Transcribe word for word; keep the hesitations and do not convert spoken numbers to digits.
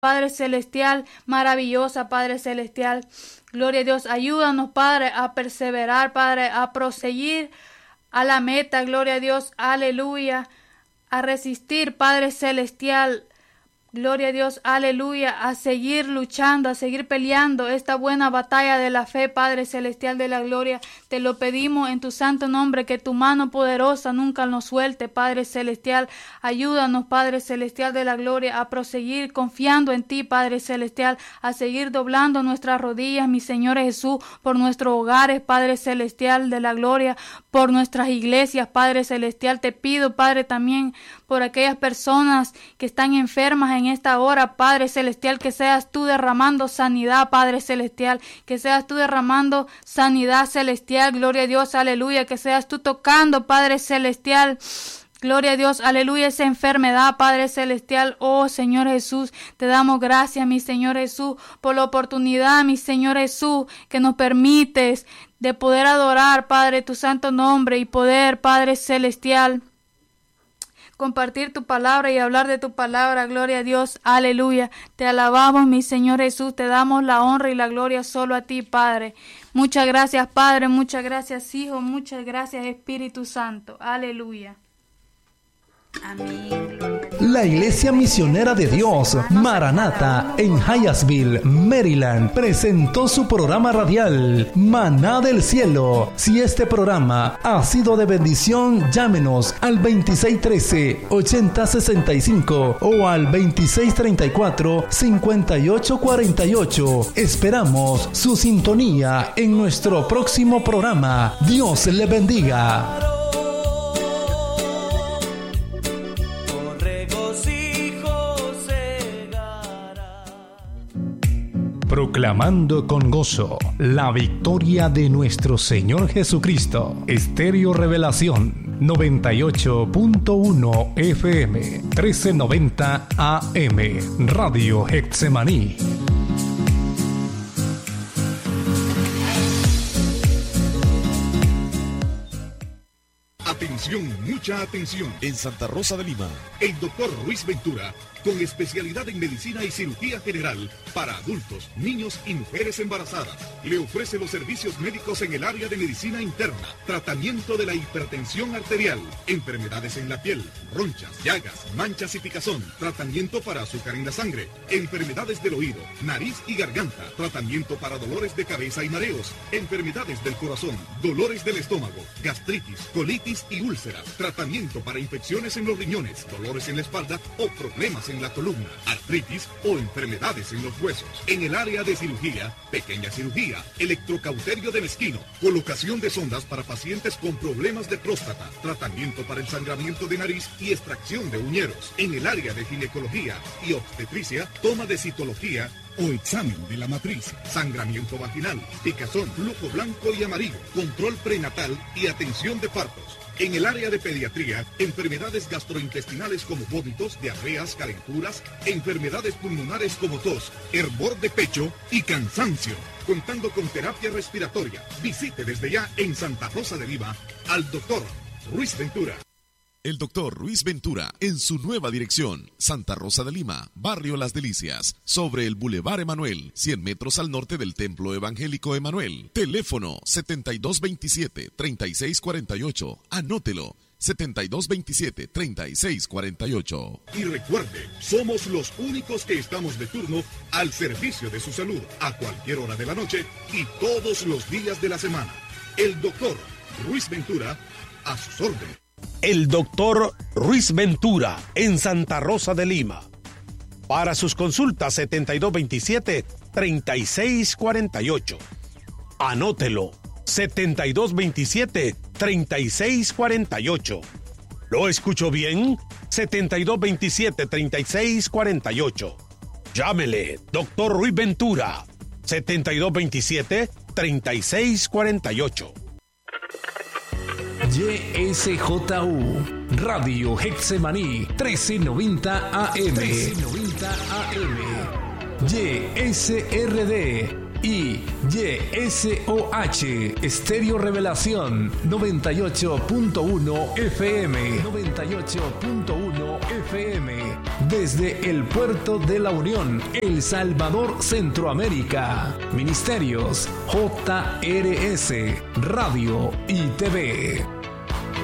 Padre Celestial, maravillosa, Padre Celestial. Gloria a Dios, ayúdanos, Padre, a perseverar, Padre, a proseguir a la meta, gloria a Dios, aleluya, a resistir, Padre Celestial. Gloria a Dios, aleluya, a seguir luchando, a seguir peleando esta buena batalla de la fe, Padre Celestial de la gloria. Te lo pedimos en tu santo nombre, que tu mano poderosa nunca nos suelte, Padre Celestial. Ayúdanos, Padre Celestial de la gloria, a proseguir confiando en ti, Padre Celestial, a seguir doblando nuestras rodillas, mi Señor Jesús, por nuestros hogares, Padre Celestial de la gloria, por nuestras iglesias, Padre Celestial. Te pido, Padre, también por aquellas personas que están enfermas en esta hora, Padre Celestial, que seas tú derramando sanidad, Padre Celestial, que seas tú derramando sanidad celestial, gloria a Dios, aleluya, que seas tú tocando, Padre Celestial, gloria a Dios, aleluya, esa enfermedad, Padre Celestial. Oh Señor Jesús, te damos gracias, mi Señor Jesús, por la oportunidad, mi Señor Jesús, que nos permites de poder adorar, Padre, tu santo nombre y poder, Padre Celestial, compartir tu palabra y hablar de tu palabra. Gloria a Dios, aleluya. Te alabamos, mi Señor Jesús, te damos la honra y la gloria solo a ti, Padre. Muchas gracias, Padre, muchas gracias, Hijo, muchas gracias, Espíritu Santo, aleluya. Amén. La Iglesia Misionera de Dios, Maranata, en Hyattsville, Maryland, presentó su programa radial, Maná del Cielo. Si este programa ha sido de bendición, llámenos al veintiséis trece, ochenta sesenta y cinco o al veintiséis treinta y cuatro, cincuenta y ocho cuarenta y ocho. Esperamos su sintonía en nuestro próximo programa. Dios le bendiga. Proclamando con gozo la victoria de nuestro Señor Jesucristo. Estéreo Revelación noventa y ocho punto uno F M, trece noventa A M, Radio Getsemaní. Atención, mucha atención. En Santa Rosa de Lima, el doctor Ruiz Ventura, con especialidad en medicina y cirugía general para adultos, niños y mujeres embarazadas, le ofrece los servicios médicos en el área de medicina interna, tratamiento de la hipertensión arterial, enfermedades en la piel, ronchas, llagas, manchas y picazón, tratamiento para azúcar en la sangre, enfermedades del oído, nariz y garganta, tratamiento para dolores de cabeza y mareos, enfermedades del corazón, dolores del estómago, gastritis, colitis y úlceras, tratamiento para infecciones en los riñones, dolores en la espalda o problemas en la columna, artritis o enfermedades en los huesos. En el área de cirugía, pequeña cirugía, electrocauterio de mezquino, colocación de sondas para pacientes con problemas de próstata, tratamiento para el sangramiento de nariz y extracción de uñeros. En el área de ginecología y obstetricia, toma de citología o examen de la matriz, sangramiento vaginal, picazón, flujo blanco y amarillo, control prenatal y atención de partos. En el área de pediatría, enfermedades gastrointestinales como vómitos, diarreas, calenturas, enfermedades pulmonares como tos, hervor de pecho y cansancio. Contando con terapia respiratoria. Visite desde ya en Santa Rosa de Lima al doctor Ruiz Ventura. El doctor Ruiz Ventura, en su nueva dirección, Santa Rosa de Lima, Barrio Las Delicias, sobre el Boulevard Emanuel, cien metros al norte del Templo Evangélico Emanuel. Teléfono setenta y dos veintisiete, treinta y seis cuarenta y ocho. Anótelo, setenta y dos veintisiete, treinta y seis cuarenta y ocho. Y recuerde, somos los únicos que estamos de turno al servicio de su salud, a cualquier hora de la noche y todos los días de la semana. El doctor Ruiz Ventura, a sus órdenes. El doctor Ruiz Ventura, en Santa Rosa de Lima. Para sus consultas, setenta y dos veintisiete, treinta y seis cuarenta y ocho. Anótelo, setenta y dos veintisiete, treinta y seis cuarenta y ocho. ¿Lo escucho bien? setenta y dos veintisiete, treinta y seis cuarenta y ocho. Llámele, doctor Ruiz Ventura, setenta y dos veintisiete, treinta y seis cuarenta y ocho. Y S J U, Radio Getsemaní, trece noventa A M. trece noventa A M. Y S R D, y Y S O H Estéreo Revelación noventa y ocho punto uno F M noventa y ocho punto uno F M desde el Puerto de la Unión, El Salvador, Centroamérica. Ministerios J R S Radio y T V.